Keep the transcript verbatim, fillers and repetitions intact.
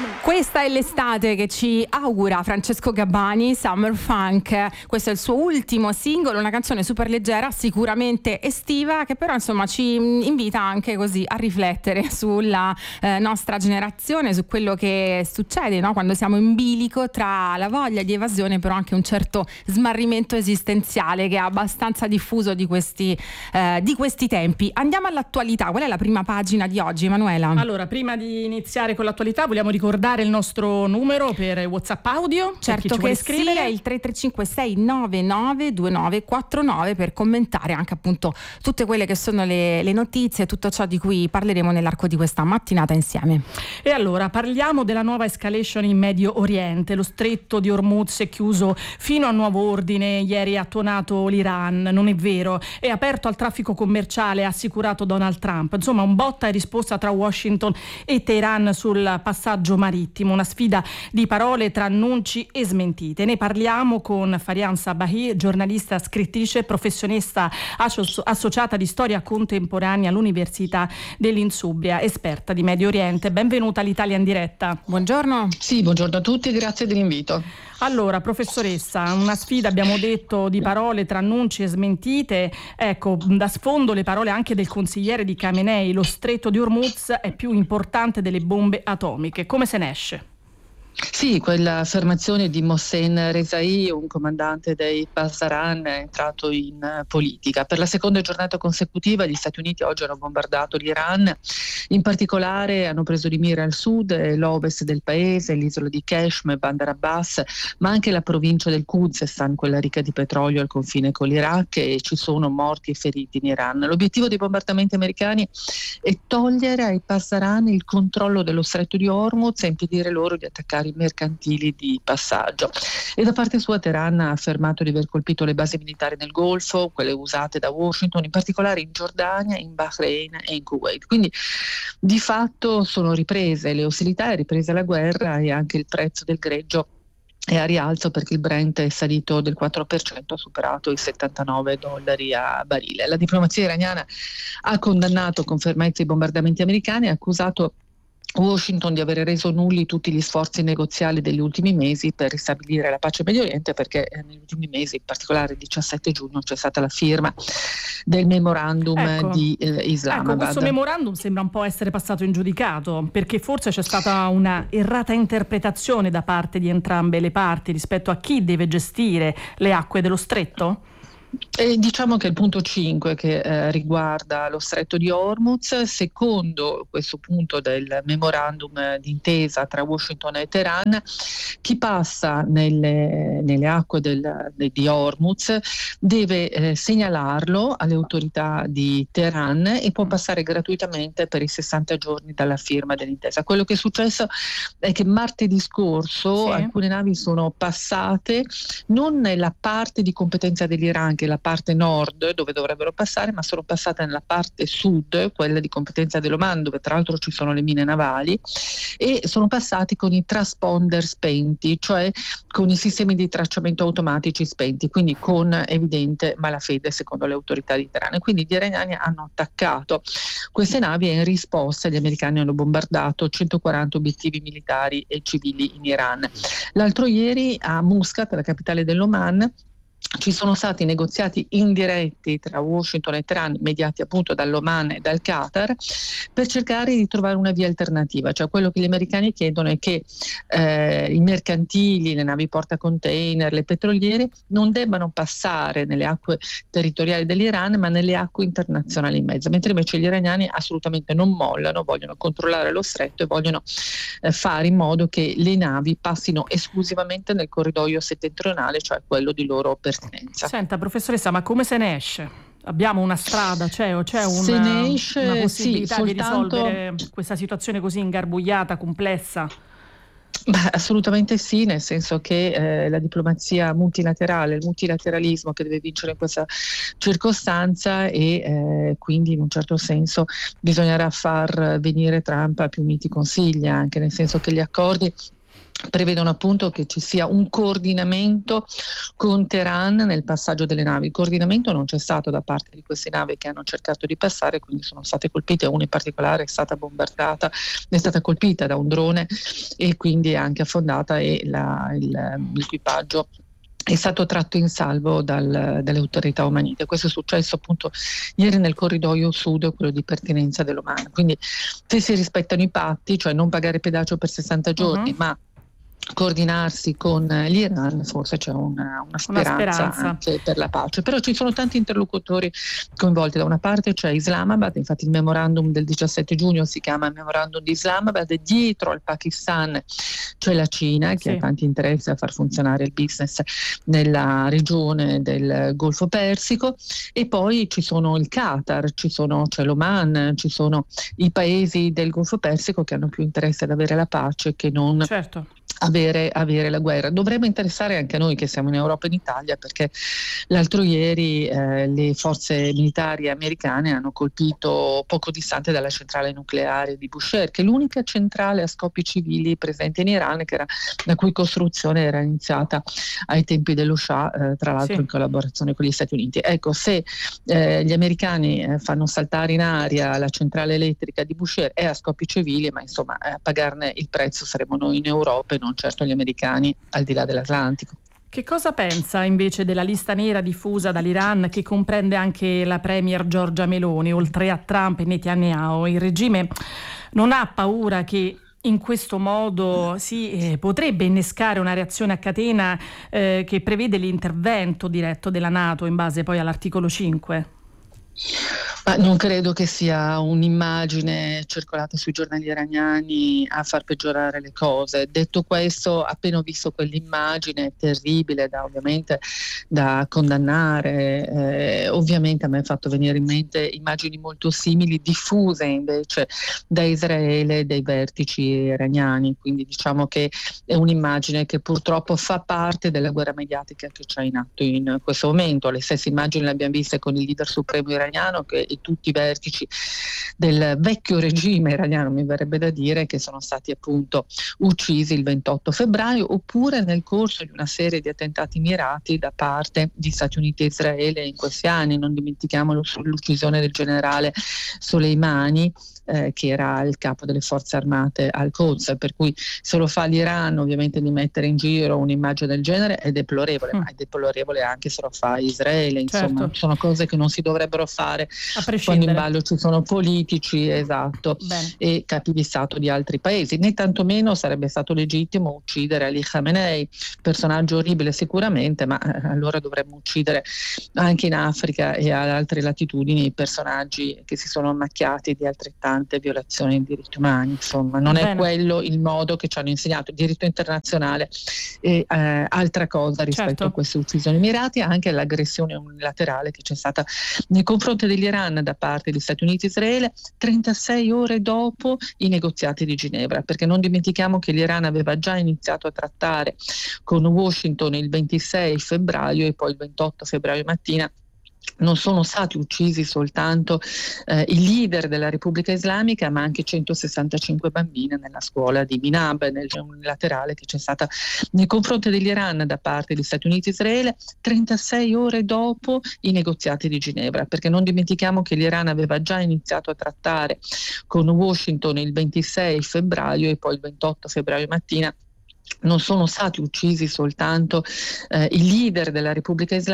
Questa è l'estate che ci augura Francesco Gabbani, Summer Funk. Questo è il suo ultimo singolo, una canzone super leggera, sicuramente estiva, che però insomma ci invita anche così a riflettere sulla eh, nostra generazione, su quello che succede, no? Quando siamo in bilico tra la voglia di evasione però anche un certo smarrimento esistenziale che è abbastanza diffuso di questi, eh, di questi tempi. Andiamo all'attualità. Qual è la prima pagina di oggi, Emanuela? Allora, prima di iniziare con l'attualità vogliamo ricordare il nostro numero per WhatsApp audio. Certo che sì, è il tre tre cinque sei nove nove due nove quattro nove per commentare anche appunto tutte quelle che sono le, le notizie, tutto ciò di cui parleremo nell'arco di questa mattinata insieme. E allora parliamo della nuova escalation in Medio Oriente. Lo stretto di Hormuz è chiuso fino a nuovo ordine, ieri ha tuonato l'Iran, non è vero, è aperto al traffico commerciale, ha assicurato Donald Trump. Insomma, un botta e risposta tra Washington e Teheran sul passaggio marittimo. Una sfida di parole tra annunci e smentite. Ne parliamo con Farian Sabahi, giornalista, scrittrice, professionista asso- associata di storia contemporanea all'Università dell'Insubria, esperta di Medio Oriente. Benvenuta all'Italia in diretta. Buongiorno. Sì, buongiorno a tutti e grazie dell'invito. Allora, professoressa, una sfida, abbiamo detto, di parole tra annunci e smentite. Ecco, da sfondo le parole anche del consigliere di Khamenei: lo stretto di Hormuz è più importante delle bombe atomiche. Come se ne esce? Sì, quell'affermazione di Mohsen Rezaei, un comandante dei Pasdaran, è entrato in politica. Per la seconda giornata consecutiva gli Stati Uniti oggi hanno bombardato l'Iran, in particolare hanno preso di mira il sud e l'ovest del paese, l'isola di Keshm e Bandar Abbas, ma anche la provincia del Khuzestan, quella ricca di petrolio al confine con l'Iraq, e ci sono morti e feriti in Iran. L'obiettivo dei bombardamenti americani è togliere ai Pasdaran il controllo dello stretto di Hormuz e impedire loro di attaccare i mercantili di passaggio. E da parte sua Teheran ha affermato di aver colpito le basi militari nel Golfo, quelle usate da Washington, in particolare in Giordania, in Bahrain e in Kuwait. Quindi di fatto sono riprese le ostilità, è ripresa la guerra e anche il prezzo del greggio è a rialzo, perché il Brent è salito del quattro per cento, ha superato i settantanove dollari a barile. La diplomazia iraniana ha condannato con fermezza i bombardamenti americani e ha accusato Washington di aver reso nulli tutti gli sforzi negoziali degli ultimi mesi per ristabilire la pace in Medio Oriente, perché negli ultimi mesi, in particolare il diciassette giugno, c'è stata la firma del memorandum ecco. di eh, Islamabad. Ecco, questo memorandum sembra un po' essere passato in giudicato, perché forse c'è stata una errata interpretazione da parte di entrambe le parti rispetto a chi deve gestire le acque dello stretto? E diciamo che il punto cinque che eh, riguarda lo stretto di Hormuz, secondo questo punto del memorandum d'intesa tra Washington e Teheran, chi passa nelle, nelle acque del, de, di Hormuz deve eh, segnalarlo alle autorità di Teheran e può passare gratuitamente per i sessanta giorni dalla firma dell'intesa. Quello che è successo è che martedì scorso sì. alcune navi sono passate non nella parte di competenza dell'Iran, che è la parte nord dove dovrebbero passare, ma sono passate nella parte sud, quella di competenza dell'Oman, dove tra l'altro ci sono le mine navali, e sono passati con i transponder spenti, cioè con i sistemi di tracciamento automatici spenti, quindi con evidente malafede secondo le autorità di Teheran. E quindi gli iraniani hanno attaccato queste navi e in risposta gli americani hanno bombardato centoquaranta obiettivi militari e civili in Iran. L'altro ieri a Muscat, la capitale dell'Oman, ci sono stati negoziati indiretti tra Washington e Teheran, mediati appunto dall'Oman e dal Qatar, per cercare di trovare una via alternativa. Cioè quello che gli americani chiedono è che eh, i mercantili, le navi portacontainer, le petroliere non debbano passare nelle acque territoriali dell'Iran, ma nelle acque internazionali in mezzo, mentre invece gli iraniani assolutamente non mollano, vogliono controllare lo stretto e vogliono eh, fare in modo che le navi passino esclusivamente nel corridoio settentrionale, cioè quello di loro pertinenza. Senta, professoressa, ma come se ne esce? Abbiamo una strada, c'è o c'è una, se ne esce, una possibilità sì, di soltanto... risolvere questa situazione così ingarbugliata, complessa? Beh, assolutamente sì, nel senso che eh, la diplomazia multilaterale, il multilateralismo che deve vincere in questa circostanza, e eh, quindi in un certo senso bisognerà far venire Trump a più miti consigli, anche nel senso che gli accordi prevedono appunto che ci sia un coordinamento con Teheran nel passaggio delle navi. Il coordinamento non c'è stato da parte di queste navi che hanno cercato di passare, quindi sono state colpite, una in particolare è stata bombardata, è stata colpita da un drone e quindi è anche affondata, e la, il, l'equipaggio è stato tratto in salvo dal, dalle autorità omanite. Questo è successo appunto ieri nel corridoio sud, quello di pertinenza dell'Oman. Quindi se si rispettano i patti, cioè non pagare pedaggio per sessanta giorni, uh-huh. ma coordinarsi con l'Iran, forse c'è una, una, speranza, una speranza anche per la pace. Però ci sono tanti interlocutori coinvolti. Da una parte c'è Islamabad, infatti il memorandum del diciassette giugno si chiama memorandum di Islamabad, e dietro al Pakistan c'è la Cina, che sì. ha tanti interessi a far funzionare il business nella regione del Golfo Persico, e poi ci sono il Qatar, ci sono, c'è l'Oman, ci sono i paesi del Golfo Persico che hanno più interesse ad avere la pace che non certo. Avere, avere la guerra. Dovrebbe interessare anche a noi che siamo in Europa e in Italia, perché l'altro ieri eh, le forze militari americane hanno colpito poco distante dalla centrale nucleare di Bushehr, che è l'unica centrale a scopi civili presente in Iran, che era, la cui costruzione era iniziata ai tempi dello Shah, eh, tra l'altro sì. in collaborazione con gli Stati Uniti. Ecco, se eh, gli americani eh, fanno saltare in aria la centrale elettrica di Bushehr, è a scopi civili, ma insomma eh, a pagarne il prezzo saremo noi in Europa e non certo gli americani al di là dell'Atlantico. Che cosa pensa invece della lista nera diffusa dall'Iran, che comprende anche la premier Giorgia Meloni, oltre a Trump e Netanyahu? Il regime non ha paura che in questo modo si eh, potrebbe innescare una reazione a catena eh, che prevede l'intervento diretto della NATO in base poi all'articolo cinque? Ma non credo che sia un'immagine circolata sui giornali iraniani a far peggiorare le cose. Detto questo, appena ho visto quell'immagine terribile, da ovviamente da condannare, eh, ovviamente a me ha fatto venire in mente immagini molto simili diffuse invece da Israele, dai vertici iraniani. Quindi diciamo che è un'immagine che purtroppo fa parte della guerra mediatica che c'è in atto in questo momento. Le stesse immagini le abbiamo viste con il leader supremo iraniano che e tutti i vertici del vecchio regime iraniano, mi verrebbe da dire, che sono stati appunto uccisi il ventotto febbraio, oppure nel corso di una serie di attentati mirati da parte di Stati Uniti e Israele in questi anni. Non dimentichiamo l'uccisione del generale Soleimani, eh, che era il capo delle forze armate al-Quds, per cui se lo fa l'Iran ovviamente di mettere in giro un'immagine del genere è deplorevole, mm. ma è deplorevole anche se lo fa Israele, insomma certo. sono cose che non si dovrebbero fare quando in ballo ci sono politici, esatto, Bene. e capi di Stato di altri paesi. Né tantomeno sarebbe stato legittimo uccidere Ali Khamenei, personaggio orribile sicuramente, ma eh, allora dovremmo uccidere anche in Africa e ad altre latitudini personaggi che si sono macchiati di altrettante violazioni dei diritti umani. Insomma, non Bene. è quello il modo che ci hanno insegnato il diritto internazionale e eh, altra cosa rispetto certo. a queste uccisioni mirate, anche all'aggressione unilaterale che c'è stata nei confronti degli Iran da parte degli Stati Uniti e Israele trentasei ore dopo i negoziati di Ginevra, perché non dimentichiamo che l'Iran aveva già iniziato a trattare con Washington il ventisei febbraio e poi il ventotto febbraio mattina non sono stati uccisi soltanto eh, i leader della Repubblica Islamica, ma anche centosessantacinque bambine nella scuola di Minab, nel unilaterale che c'è stata nei confronti dell'Iran da parte degli Stati Uniti e Israele trentasei ore dopo i negoziati di Ginevra, perché non dimentichiamo che l'Iran aveva già iniziato a trattare con Washington il ventisei febbraio e poi il ventotto febbraio mattina non sono stati uccisi soltanto eh, i leader della Repubblica Islamica,